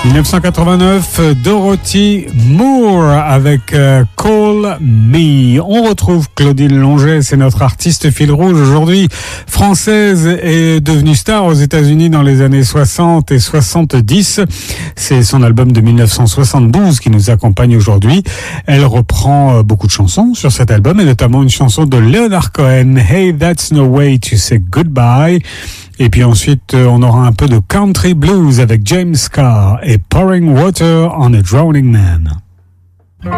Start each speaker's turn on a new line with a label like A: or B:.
A: 1989, Dorothy Moore avec Call Me. On retrouve Claudine Longet, c'est notre artiste fil rouge aujourd'hui. Française est devenue star aux États-Unis dans les années 60 et 70. C'est son album de 1972 qui nous accompagne aujourd'hui. Elle reprend beaucoup de chansons sur cet album et notamment une chanson de Leonard Cohen, Hey, That's No Way to Say Goodbye. Et puis ensuite, on aura un peu de country blues avec James Carr et Pouring Water on a Drowning Man.